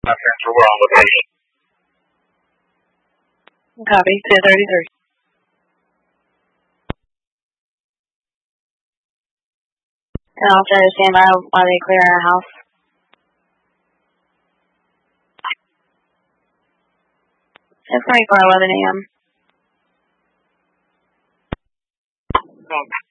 My central, we're on location. Copy, 1033. And also stand by while they clear our house. It's 24:11 a.m. No.